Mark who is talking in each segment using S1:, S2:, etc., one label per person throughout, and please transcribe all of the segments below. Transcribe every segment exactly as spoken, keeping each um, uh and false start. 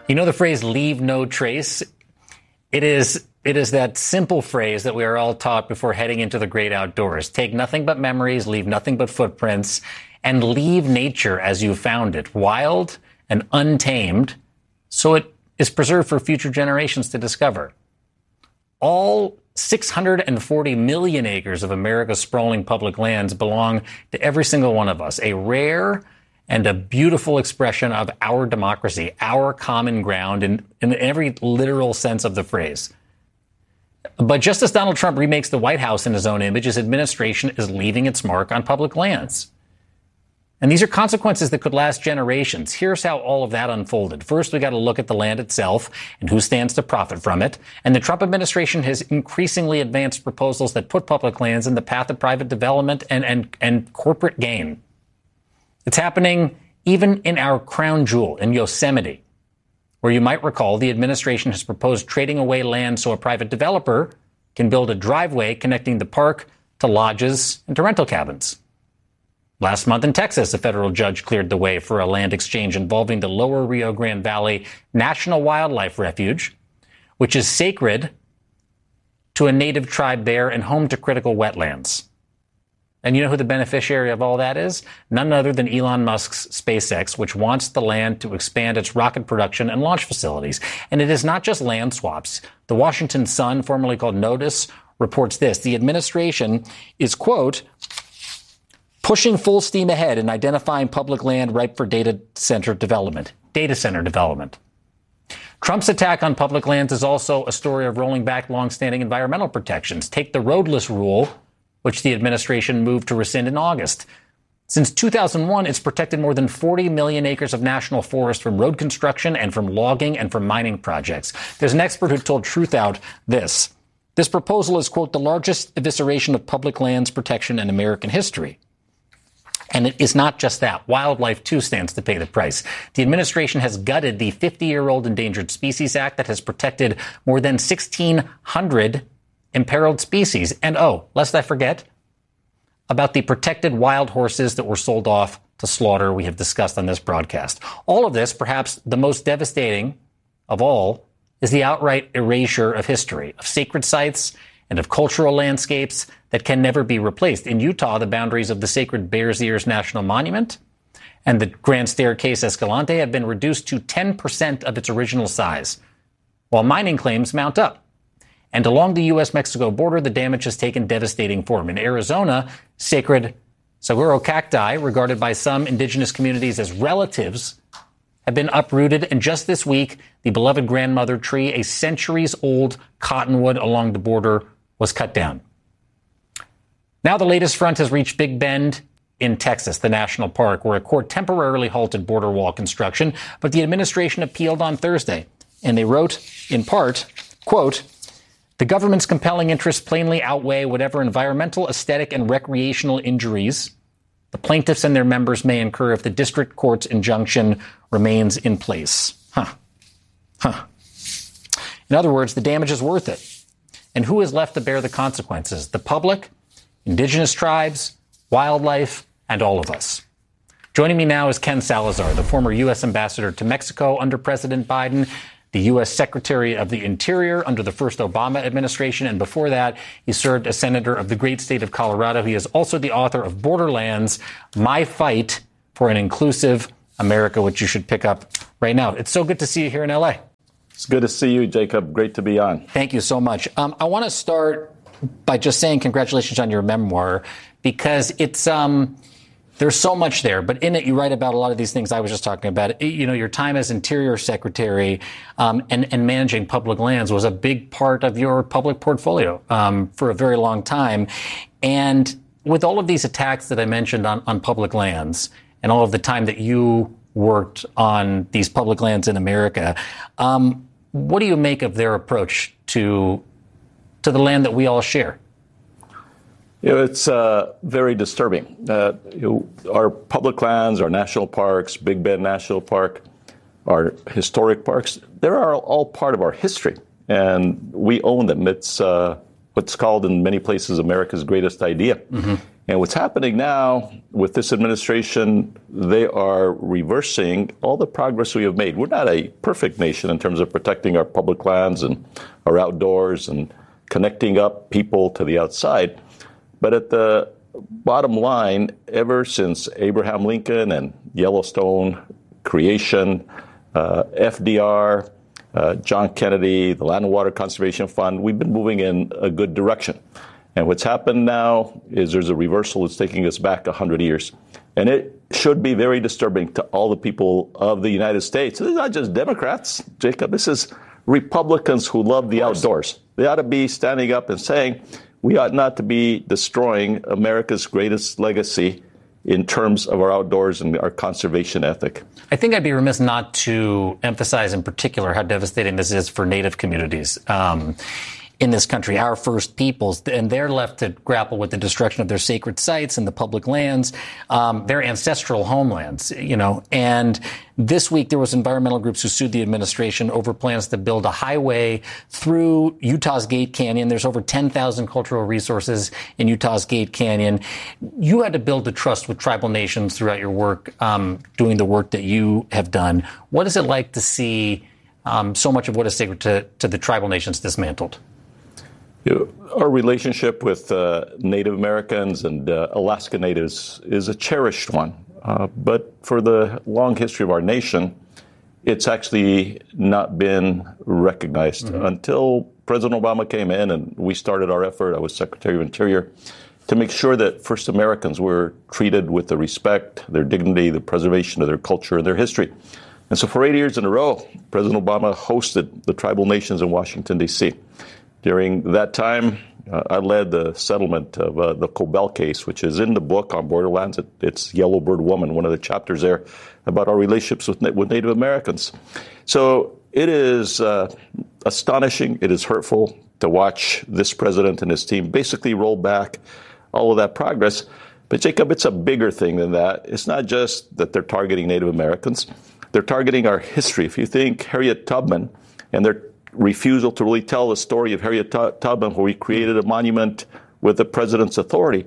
S1: You know the phrase "leave no trace"? It is it is that simple phrase that we are all taught before heading into the great outdoors. Take nothing but memories, leave nothing but footprints, and leave nature as you found it, wild and untamed, so it is preserved for future generations to discover. All six hundred forty million acres of America's sprawling public lands belong to every single one of us, a rare and a beautiful expression of our democracy, our common ground in, in every literal sense of the phrase. But just as Donald Trump remakes the White House in his own image, his administration is leaving its mark on public lands. And these are consequences that could last generations. Here's how all of that unfolded. First, we got to look at the land itself and who stands to profit from it. And the Trump administration has increasingly advanced proposals that put public lands in the path of private development and, and, and corporate gain. It's happening even in our crown jewel in Yosemite, where you might recall the administration has proposed trading away land so a private developer can build a driveway connecting the park to lodges and to rental cabins. Last month in Texas, a federal judge cleared the way for a land exchange involving the Lower Rio Grande Valley National Wildlife Refuge, which is sacred to a native tribe there and home to critical wetlands. And you know who the beneficiary of all that is? None other than Elon Musk's SpaceX, which wants the land to expand its rocket production and launch facilities. And it is not just land swaps. The Washington Sun, formerly called Notice, reports this. The administration is, quote, pushing full steam ahead in identifying public land ripe for data center development. Data center development. Trump's attack on public lands is also a story of rolling back longstanding environmental protections. Take the roadless rule, which the administration moved to rescind in August. Since two thousand one, it's protected more than forty million acres of national forest from road construction and from logging and from mining projects. There's an expert who told Truthout this. This proposal is, quote, the largest evisceration of public lands protection in American history. And it is not just that. Wildlife, too, stands to pay the price. The administration has gutted the fifty-year-old Endangered Species Act that has protected more than sixteen hundred imperiled species. And oh, lest I forget about the protected wild horses that were sold off to slaughter we have discussed on this broadcast. All of this, perhaps the most devastating of all, is the outright erasure of history, of sacred sites and of cultural landscapes that can never be replaced. In Utah, the boundaries of the sacred Bears Ears National Monument and the Grand Staircase Escalante have been reduced to ten percent of its original size, while mining claims mount up. And along the U S Mexico border, the damage has taken devastating form. In Arizona, sacred saguaro cacti, regarded by some indigenous communities as relatives, have been uprooted. And just this week, the beloved grandmother tree, a centuries-old cottonwood along the border, was cut down. Now the latest front has reached Big Bend in Texas, the national park, where a court temporarily halted border wall construction. But the administration appealed on Thursday, and they wrote, in part, quote, the government's compelling interests plainly outweigh whatever environmental, aesthetic, and recreational injuries the plaintiffs and their members may incur if the district court's injunction remains in place. Huh. Huh. In other words, the damage is worth it. And who is left to bear the consequences? The public, indigenous tribes, wildlife, and all of us. Joining me now is Ken Salazar, the former U S ambassador to Mexico under President Biden, the U S Secretary of the Interior under the first Obama administration, and before that, he served as senator of the great state of Colorado. He is also the author of Borderlands, My Fight for an Inclusive America, which you should pick up right now. It's so good to see you here in L A.
S2: It's good to see you, Jacob. Great to be on.
S1: Thank you so much. Um, I want to start by just saying congratulations on your memoir, because it's um, there's so much there. But in it, you write about a lot of these things I was just talking about. You know, your time as Interior Secretary um, and, and managing public lands was a big part of your public portfolio um, for a very long time. And with all of these attacks that I mentioned on, on public lands and all of the time that you worked on these public lands in America, um, what do you make of their approach to to the land that we all share?
S2: You know, it's uh, very disturbing. Uh, you know, our public lands, our national parks, Big Bend National Park, our historic parks, they are all part of our history, and we own them. It's uh, what's called in many places America's greatest idea. Mm-hmm. And what's happening now with this administration, they are reversing all the progress we have made. We're not a perfect nation in terms of protecting our public lands and our outdoors and connecting up people to the outside. But at the bottom line, ever since Abraham Lincoln and Yellowstone creation, uh, F D R, uh, John Kennedy, the Land and Water Conservation Fund, we've been moving in a good direction. And what's happened now is there's a reversal that's taking us back one hundred years. And it should be very disturbing to all the people of the United States. It's not just Democrats, Jacob. This is Republicans who love the outdoors. They ought to be standing up and saying, we ought not to be destroying America's greatest legacy in terms of our outdoors and our conservation ethic.
S1: I think I'd be remiss not to emphasize in particular how devastating this is for Native communities. Um, in this country, our First Peoples, and they're left to grapple with the destruction of their sacred sites and the public lands, um, their ancestral homelands, you know. And this week, there was environmental groups who sued the administration over plans to build a highway through Utah's Gate Canyon. There's over ten thousand cultural resources in Utah's Gate Canyon. You had to build a trust with tribal nations throughout your work, um, doing the work that you have done. What is it like to see um, so much of what is sacred to, to the tribal nations dismantled?
S2: You know, our relationship with uh, Native Americans and uh, Alaska Natives is a cherished one. Uh, but for the long history of our nation, it's actually not been recognized. Mm-hmm. Until President Obama came in and we started our effort, I was Secretary of Interior, to make sure that First Americans were treated with the respect, their dignity, the preservation of their culture and their history. And so for eight years in a row, President Obama hosted the tribal nations in Washington, D C During that time, uh, I led the settlement of uh, the Cobell case, which is in the book on borderlands. It, it's Yellowbird Woman, one of the chapters there about our relationships with, with Native Americans. So it is uh, astonishing. It is hurtful to watch this president and his team basically roll back all of that progress. But Jacob, it's a bigger thing than that. It's not just that they're targeting Native Americans. They're targeting our history. If you think Harriet Tubman and their refusal to really tell the story of Harriet Tubman, where we created a monument with the president's authority,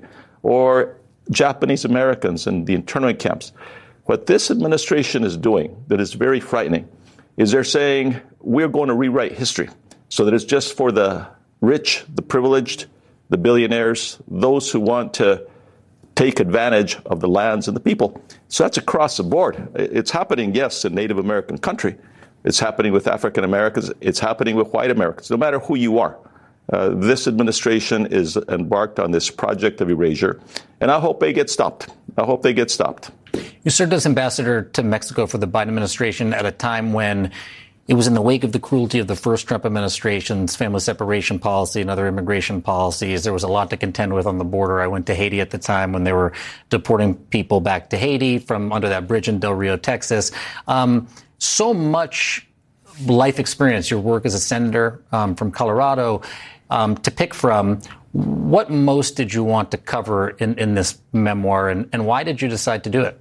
S2: or Japanese Americans and the internment camps. What this administration is doing that is very frightening is they're saying we're going to rewrite history so that it's just for the rich, the privileged, the billionaires, those who want to take advantage of the lands and the people. So that's across the board. It's happening, yes, in Native American country. It's happening with African Americans. It's happening with white Americans, no matter who you are. Uh, this administration is embarked on this project of erasure, and I hope they get stopped. I hope they get stopped.
S1: You served as ambassador to Mexico for the Biden administration at a time when it was in the wake of the cruelty of the first Trump administration's family separation policy and other immigration policies. There was a lot to contend with on the border. I went to Haiti at the time when they were deporting people back to Haiti from under that bridge in Del Rio, Texas. Um, So much life experience, your work as a senator um, from Colorado, um, to pick from. What most did you want to cover in, in this memoir, and, and why did you decide to do it?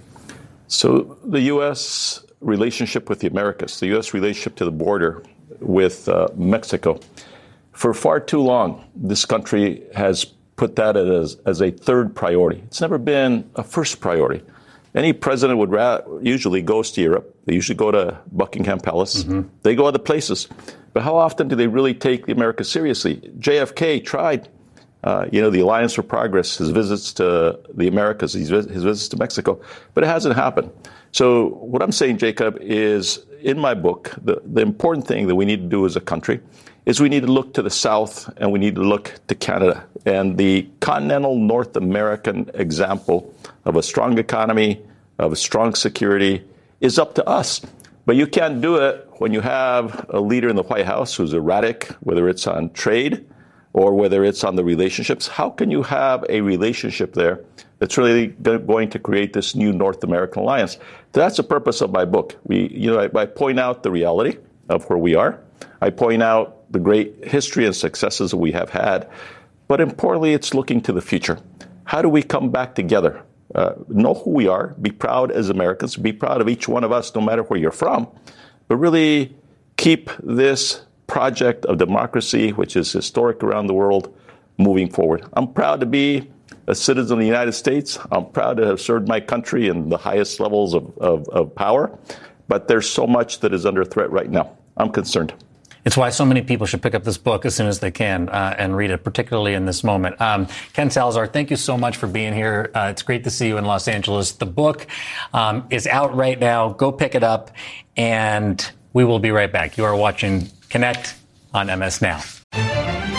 S2: So the U S relationship with the Americas, the U S relationship to the border with uh, Mexico, for far too long, this country has put that as, as a third priority. It's never been a first priority. Any president would ra- usually goes to Europe. They usually go to Buckingham Palace. Mm-hmm. They go other places. But how often do they really take the Americas seriously? J F K tried, uh, you know, the Alliance for Progress, his visits to the Americas, his, his visits to Mexico, but it hasn't happened. So what I'm saying, Jacob, is in my book, the, the important thing that we need to do as a country is we need to look to the South and we need to look to Canada. And the continental North American example of a strong economy, of a strong security, is up to us. But you can't do it when you have a leader in the White House who's erratic, whether it's on trade or whether it's on the relationships. How can you have a relationship there that's really going to create this new North American alliance? That's the purpose of my book. We, you know, I, I point out the reality of where we are. I point out the great history and successes that we have had. But importantly, it's looking to the future. How do we come back together? Uh, know who we are, be proud as Americans, be proud of each one of us, no matter where you're from, but really keep this project of democracy, which is historic around the world, moving forward. I'm proud to be a citizen of the United States. I'm proud to have served my country in the highest levels of, of, of power. But there's so much that is under threat right now. I'm concerned.
S1: It's why so many people should pick up this book as soon as they can uh, and read it, particularly in this moment. Um, Ken Salazar, thank you so much for being here. Uh, it's great to see you in Los Angeles. The book um, is out right now. Go pick it up, and we will be right back. You are watching Connect on M S Now.